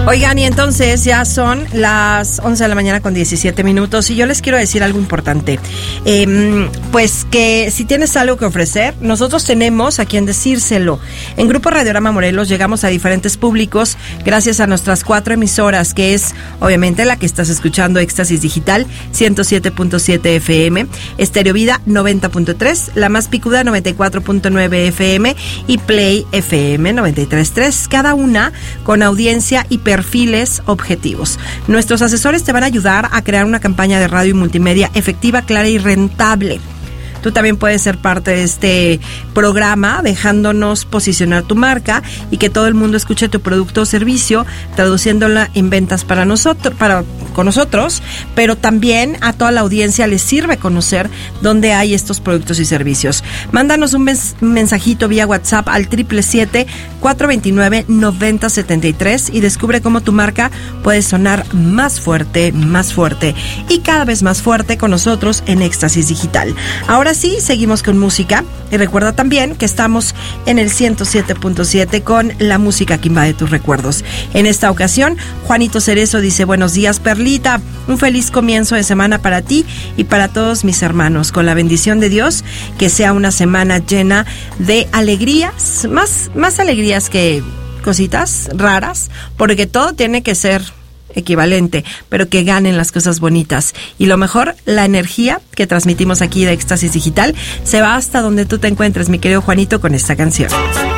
Oigan, y entonces ya son las 11 de la mañana con 17 minutos y yo les quiero decir algo importante. Pues que si tienes algo que ofrecer, nosotros tenemos a quien decírselo. En Grupo Radiorama Morelos llegamos a diferentes públicos gracias a nuestras 4 emisoras, que es obviamente la que estás escuchando, Éxtasis Digital 107.7 FM, Estéreo Vida 90.3, La Más Picuda 94.9 FM y Play FM 93.3, cada una con audiencia y perfiles objetivos. Nuestros asesores te van a ayudar a crear una campaña de radio y multimedia efectiva, clara y rentable. Tú también puedes ser parte de este programa dejándonos posicionar tu marca y que todo el mundo escuche tu producto o servicio, traduciéndola en ventas con nosotros, pero también a toda la audiencia les sirve conocer dónde hay estos productos y servicios. Mándanos un mensajito vía WhatsApp al 777-429-9073 y descubre cómo tu marca puede sonar más fuerte y cada vez más fuerte con nosotros en Éxtasis Digital. Ahora sí, seguimos con música y recuerda también que estamos en el 107.7 con la música que invade tus recuerdos. En esta ocasión, Juanito Cerezo dice: buenos días, Perlita, un feliz comienzo de semana para ti y para todos mis hermanos, con la bendición de Dios, que sea una semana llena de alegrías, más alegrías que cositas raras, porque todo tiene que ser equivalente, pero que ganen las cosas bonitas. Y lo mejor, la energía que transmitimos aquí de Éxtasis Digital se va hasta donde tú te encuentres, mi querido Juanito, con esta canción.